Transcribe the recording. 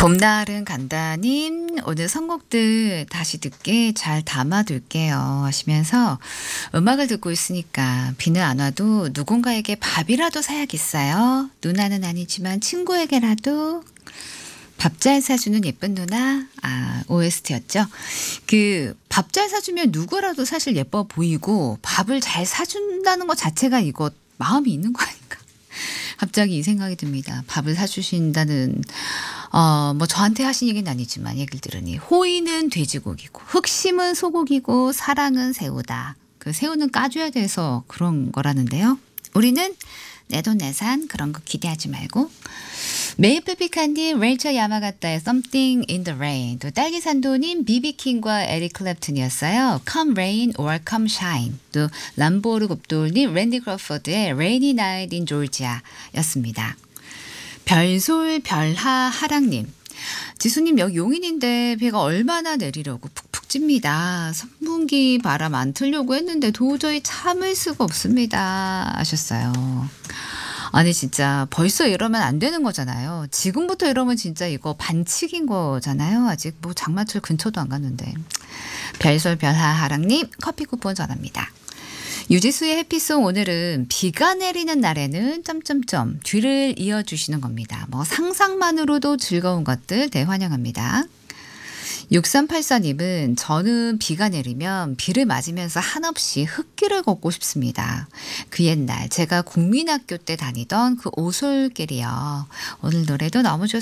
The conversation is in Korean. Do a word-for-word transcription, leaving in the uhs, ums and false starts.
봄날은 간다님, 오늘 선곡들 다시 듣게 잘 담아둘게요 하시면서 음악을 듣고 있으니까 비는 안 와도 누군가에게 밥이라도 사야겠어요. 누나는 아니지만 친구에게라도 밥 잘 사주는 예쁜 누나. 아, 오에스티였죠. 그 밥 잘 사주면 누구라도 사실 예뻐 보이고 밥을 잘 사준다는 것 자체가 이거 마음이 있는 거 아닌가. 갑자기 이 생각이 듭니다. 밥을 사주신다는 어, 뭐 저한테 하신 얘기는 아니지만 얘기를 들으니 호의는 돼지고기고 흑심은 소고기고 사랑은 새우다. 그 새우는 까줘야 돼서 그런 거라는데요. 우리는 내돈내산 그런 거 기대하지 말고 메이플 피칸님, 레이처 야마가타의 Something in the Rain, 또 딸기산도님, 비비킹과 에릭 클랩튼이었어요. Come Rain or Come Shine, 또 람보르 곱돌님, 랜디 크로포드의 Rainy Night in Georgia 였습니다. 별솔 별하 하랑님, 지수님 여기 용인인데 비가 얼마나 내리려고 푹푹 찝니다. 선풍기 바람 안 틀려고 했는데 도저히 참을 수가 없습니다 하셨어요. 아니 진짜 벌써 이러면 안 되는 거잖아요. 지금부터 이러면 진짜 이거 반칙인 거잖아요. 아직 뭐 장마철 근처도 안 갔는데. 별솔 별하 하랑님 커피 쿠폰 전합니다. 유지수의 해피송 오늘은 비가 내리는 날에는 점점점 뒤를 이어주시는 겁니다. 뭐 상상만으로도 즐거운 것들 대환영합니다. 육삼팔사님은 저는 비가 내리면 비를 맞으면서 한없이 흙길을 걷고 싶습니다. 그 옛날 제가 국민학교 때 다니던 그 오솔길이요. 오늘 노래도 너무 좋습니다.